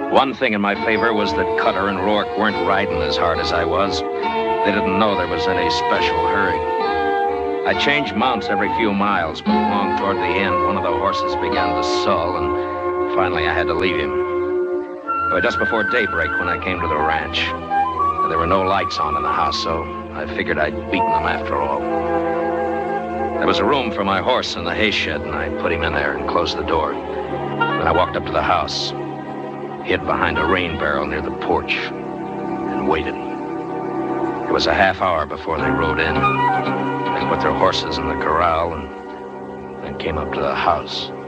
One thing in my favor was that Cutter and Rourke weren't riding as hard as I was. They didn't know there was any special hurry. I changed mounts every few miles, but along toward the end, one of the horses began to sull, and finally I had to leave him. It was just before daybreak when I came to the ranch. There were no lights on in the house, so I figured I'd beaten them after all. There was a room for my horse in the hay shed, and I put him in there and closed the door. Then I walked up to the house, hid behind a rain barrel near the porch, and waited. It was a half hour before they rode in. They put their horses in the corral and then came up to the house.